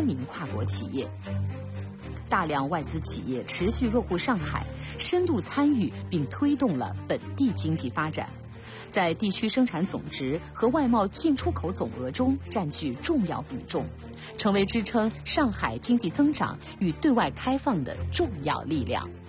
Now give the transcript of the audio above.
名跨国企业。大量外资企业持续落户上海，深度参与并推动了本地经济发展，在地区生产总值和外贸进出口总额中占据重要比重，成为支撑上海经济增长与对外开放的重要力量。